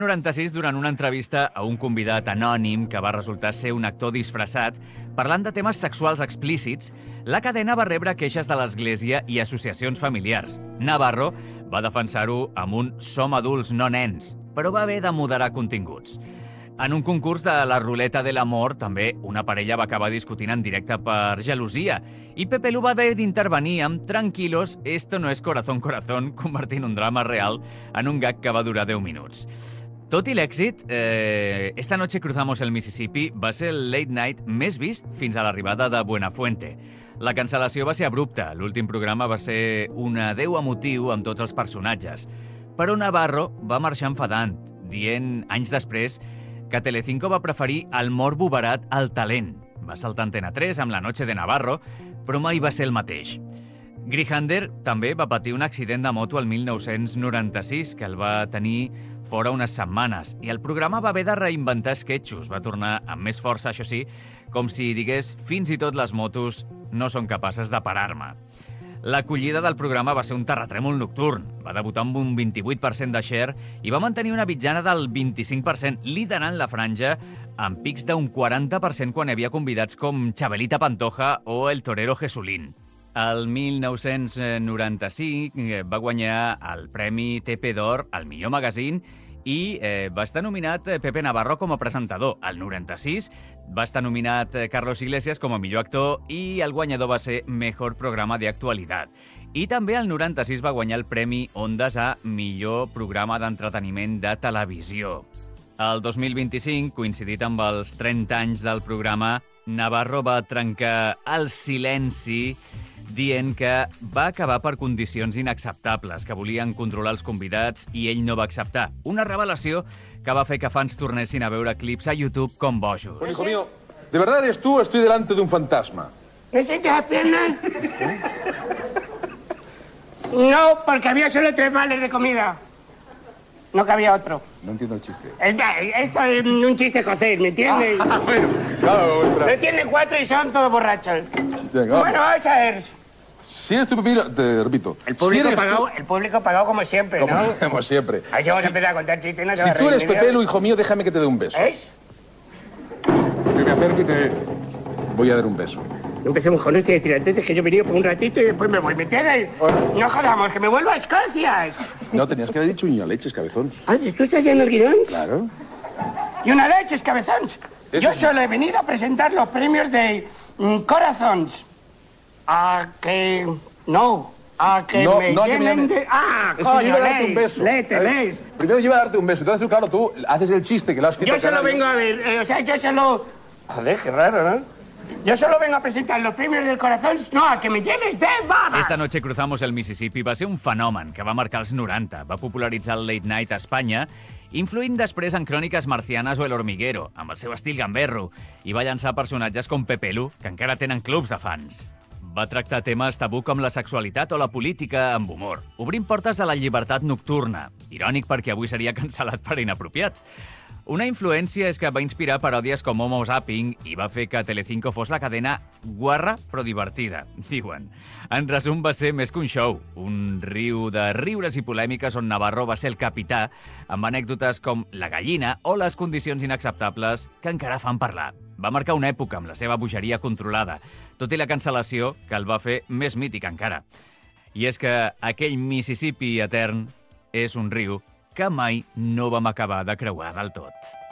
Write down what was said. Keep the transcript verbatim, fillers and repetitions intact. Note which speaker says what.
Speaker 1: noranta-sis, durant una entrevista a un convidat anònim que va resultar ser un actor disfressat, parlant de temes sexuals explícits, la cadena va rebre queixes de l'Església i associacions familiars. Navarro va defensar-ho amb un «som adults, no nens», però va haver de moderar continguts. En un concurs de la ruleta de l'amor, també una parella va acabar discutint en directe per gelosia i Pepe Lu va haver d'intervenir amb «Tranquilos, esto no es corazón corazón», convertint un drama real en un gag que va durar deu minuts. Tot i l'èxit, eh, Esta noche cruzamos el Mississippi va ser el late night més vist fins a l'arribada de Buenafuente. La cancel·lació va ser abrupta, l'últim programa va ser un adeu emotiu amb tots els personatges. Però Navarro va marxar enfadant, dient, anys després, que Telecinco va preferir el morbo barat al talent. Va saltar Antena tres amb La noche de Navarro, però mai va ser el mateix. Grijander també va patir un accident de moto el mil nou-cents noranta-sis que el va tenir fora unes setmanes i el programa va haver de reinventar esquetxos. Va tornar amb més força, això sí, com si digués fins i tot les motos no són capaces de parar-me. L'acollida del programa va ser un terratrèmol nocturn. Va debutar amb un vint-i-vuit per cent de share i va mantenir una mitjana del vint-i-cinc per cent, liderant la franja amb pics d'un quaranta per cent quan hi havia convidats com Chabelita Pantoja o el torero Jesulín. El mil nou-cents noranta-cinc va guanyar el Premi T P d'Or al millor magazín i eh, va estar nominat Pepe Navarro com a presentador. Al noranta-sis va estar nominat Carlos Iglesias com a millor actor i el guanyador va ser Mejor Programa de Actualidad. I també al noranta-sis va guanyar el Premi Ondas a millor programa d'entreteniment de televisió. El dos mil vint-i-cinc, coincidit amb els trenta anys del programa, Navarro va trencar el silenci dient que va acabar per condicions inacceptables, que volien controlar els convidats i ell no va acceptar. Una revelació que va fer que fans tornessin a veure clips a YouTube com bojos.
Speaker 2: Bueno, hijo mío, ¿de verdad eres tú o estoy delante de un fantasma?
Speaker 3: ¿Me sientes las piernas? No, porque había solo tres vales de comida. No cabía otro.
Speaker 2: No entiendo el chiste.
Speaker 3: Esto es un chiste, José, ¿me entiendes?
Speaker 2: Ah, bueno, claro, otra.
Speaker 3: Me tienen cuatro y son todos borrachos.
Speaker 2: Venga,
Speaker 3: bueno, vamos a ver.
Speaker 2: Si eres tu pepino, te repito.
Speaker 3: El público,
Speaker 2: si
Speaker 3: pagado,
Speaker 2: tú...
Speaker 3: el público pagado como siempre,
Speaker 2: como,
Speaker 3: ¿no?
Speaker 2: Como siempre.
Speaker 3: Ahí vamos
Speaker 2: si,
Speaker 3: a empezar a contar chistes. No
Speaker 2: si tú eres Pepe Lu, hijo mío, déjame que te dé un beso.
Speaker 3: ¿Es?
Speaker 2: Yo me acerco y te voy a dar un beso.
Speaker 3: No empecemos con este de tirantetes, que yo he venido por un ratito y después me voy. ¿Me entiendes? Bueno. No jodamos, que me vuelvo a Escocia.
Speaker 2: No, tenías que haber dicho niño leches, cabezón.
Speaker 3: Ah, ¿tú estás ya en el guión?
Speaker 2: Claro.
Speaker 3: Y una leches, cabezón. Yo solo he venido a presentar los premios de mm, Corazons. A que... No... A que
Speaker 2: no,
Speaker 3: me
Speaker 2: no,
Speaker 3: llenen
Speaker 2: que me...
Speaker 3: de... ¡Ah,
Speaker 2: es
Speaker 3: coño,
Speaker 2: que yo iba a darte un beso.
Speaker 3: Léete, lees.
Speaker 2: Primero yo iba a darte un beso. Entonces tú, claro, tú haces el chiste que lo has escrito.
Speaker 3: Yo solo vengo a ver... Eh, o sea, yo solo... Joder, qué raro, ¿no? Yo solo vengo a presentar los premios del corazón, no, a que me llenes de babas.
Speaker 1: Esta noche cruzamos el Mississippi va ser un fenomen que va marcar els noranta, va popularitzar el late night a Espanya, influint després en Cròniques Marcianes o El Hormiguero, amb el seu estil gamberro, i va llançar personatges com Pepe Lu, que encara tenen clubs de fans. Va tractar temes tabú com la sexualitat o la política amb humor, obrint portes a la llibertat nocturna. Irònic perquè avui seria cancel·lat per inapropiat. Una influència és que va inspirar paròdies com Homo Zapping i va fer que Telecinco fos la cadena guarra però divertida, diuen. En resum, va ser més que un show, un riu de riures i polèmiques on Navarro va ser el capità, amb anècdotes com la gallina o les condicions inacceptables que encara fan parlar. Va marcar una època amb la seva bogeria controlada, tot i la cancel·lació que el va fer més mític encara. I és que aquell Mississippi etern és un riu que mai no vam acabar de creuar del tot.